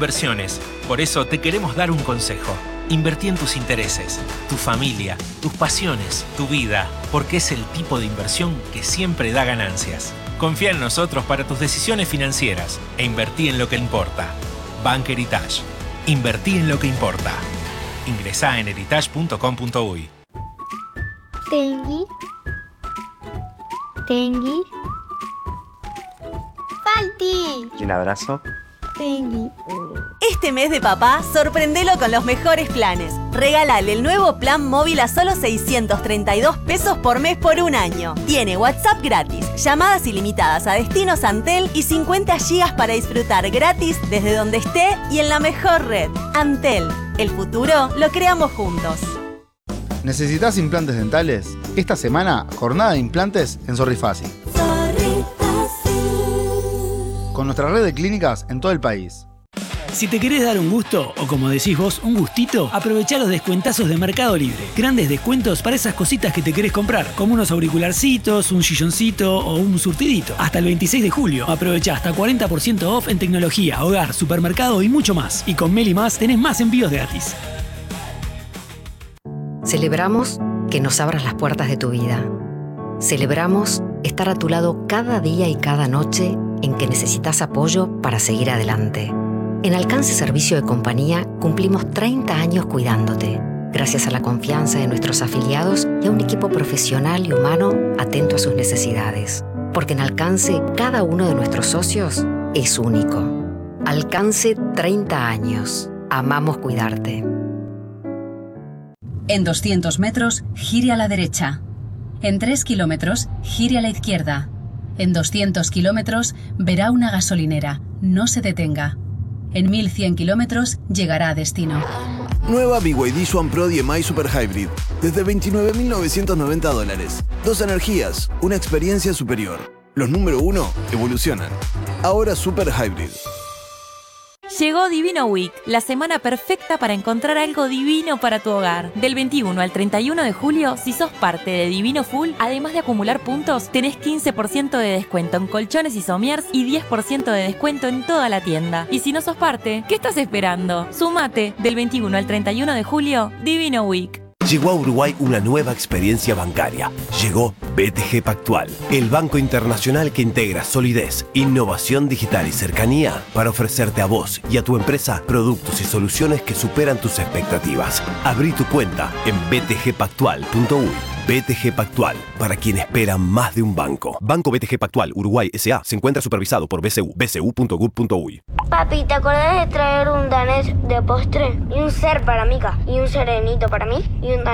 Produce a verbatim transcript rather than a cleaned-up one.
inversiones. Por eso te queremos dar un consejo. Invertí en tus intereses, tu familia, tus pasiones, tu vida, porque es el tipo de inversión que siempre da ganancias. Confía en nosotros para tus decisiones financieras e invertí en lo que importa. Bank Heritage. Invertí en lo que importa. Ingresá en heritage punto com punto uy. Tengui. Tengui. Falti. ¿Y un abrazo? Tengui. Este mes de papá, sorprendelo con los mejores planes. Regálale el nuevo plan móvil a solo seiscientos treinta y dos pesos por mes por un año. Tiene WhatsApp gratis, llamadas ilimitadas a destinos Antel y cincuenta gigas para disfrutar gratis desde donde esté y en la mejor red. Antel, el futuro lo creamos juntos. ¿Necesitas implantes dentales? Esta semana, jornada de implantes en Sorrifácil. Con nuestra red de clínicas en todo el país. Si te querés dar un gusto, o como decís vos, un gustito, aprovechá los descuentazos de Mercado Libre. Grandes descuentos para esas cositas que te querés comprar, como unos auricularcitos, un silloncito o un surtidito. Hasta el veintiséis de julio, aprovechá hasta cuarenta por ciento off en tecnología, hogar, supermercado y mucho más. Y con Meli Más tenés más envíos gratis. Celebramos que nos abras las puertas de tu vida. Celebramos estar a tu lado cada día y cada noche en que necesitas apoyo para seguir adelante. En Alcance Servicio de Compañía cumplimos treinta años cuidándote, gracias a la confianza de nuestros afiliados y a un equipo profesional y humano atento a sus necesidades. Porque en Alcance cada uno de nuestros socios es único. Alcance treinta años. Amamos cuidarte. En doscientos metros, gire a la derecha. En tres kilómetros, gire a la izquierda. En doscientos kilómetros, verá una gasolinera. No se detenga. En mil cien kilómetros, llegará a destino. Nueva B Y D Swan Pro D M I Super Hybrid. Desde veintinueve mil novecientos noventa dólares. Dos energías, una experiencia superior. Los número uno evolucionan. Ahora Super Hybrid. Llegó Divino Week, la semana perfecta para encontrar algo divino para tu hogar. Del veintiuno al treinta y uno de julio, si sos parte de Divino Full, además de acumular puntos, tenés quince por ciento de descuento en colchones y somiers y diez por ciento de descuento en toda la tienda. Y si no sos parte, ¿qué estás esperando? Sumate, del veintiuno al treinta y uno de julio, Divino Week. Llegó a Uruguay una nueva experiencia bancaria. Llegó B T G Pactual, el banco internacional que integra solidez, innovación digital y cercanía para ofrecerte a vos y a tu empresa productos y soluciones que superan tus expectativas. Abrí tu cuenta en b t g pactual punto uy. B T G Pactual, para quien espera más de un banco. Banco B T G Pactual Uruguay S A se encuentra supervisado por B C U, b c u punto gov punto uy. Papi, ¿te acordás de traer un danés de postre? Y un ser para Mika, y un serenito para mí, y un danés